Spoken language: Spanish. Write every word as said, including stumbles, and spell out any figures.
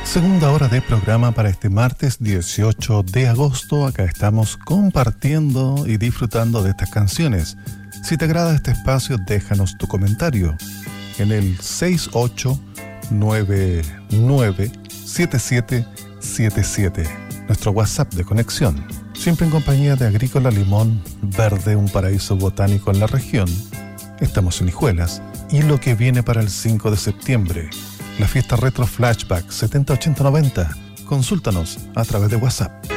Segunda hora de programa para este martes dieciocho de agosto. Acá estamos compartiendo y disfrutando de estas canciones. Si te agrada este espacio, déjanos tu comentario en el seis ocho nueve nueve siete siete siete siete, nuestro WhatsApp de conexión. Siempre en compañía de Agrícola Limón Verde, un paraíso botánico en la región. Estamos en Hijuelas y lo que viene para el cinco de septiembre. La fiesta Retro Flashback setenta ochenta noventa. Consúltanos a través de WhatsApp.